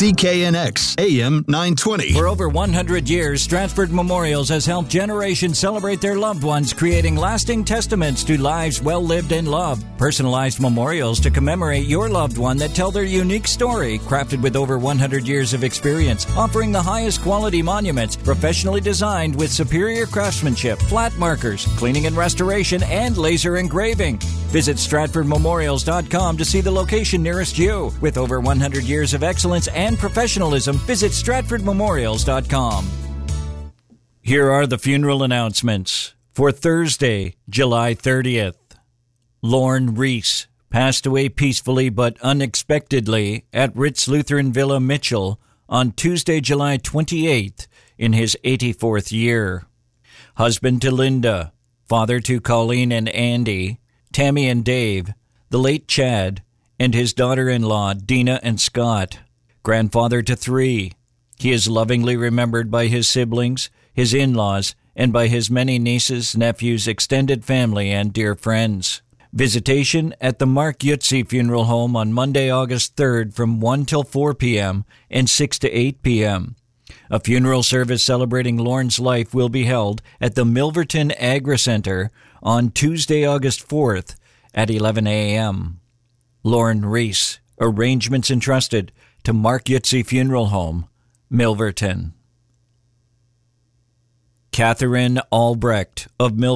CKNX AM 920. For over 100 years, Stratford Memorials has helped generations celebrate their loved ones, creating lasting testaments to lives well lived and loved. Personalized memorials to commemorate your loved one that tell their unique story, crafted with over 100 years of experience, offering the highest quality monuments, professionally designed with superior craftsmanship, flat markers, cleaning and restoration, and laser engraving. Visit StratfordMemorials.com to see the location nearest you. With over 100 years of excellence and professionalism, visit StratfordMemorials.com. Here are the funeral announcements. For Thursday, July 30th, Lorne Reese passed away peacefully but unexpectedly at Ritz Lutheran Villa Mitchell on Tuesday, July 28th, in his 84th year. Husband to Linda, father to Colleen and Andy, Tammy and Dave, the late Chad, and his daughter-in-law, Dina and Scott. Grandfather to 3. He is lovingly remembered by his siblings, his in-laws, and by his many nieces, nephews, extended family, and dear friends. Visitation at the Mark Yutzi Funeral Home on Monday, August 3rd from 1 till 4 p.m. and 6 to 8 p.m. A funeral service celebrating Lorne's life will be held at the Milverton Agri Center on Tuesday, August 4th at 11 a.m. Lorne Reese. Arrangements entrusted to Mark Yutzi Funeral Home, Milverton. Catherine Albrecht of Milverton.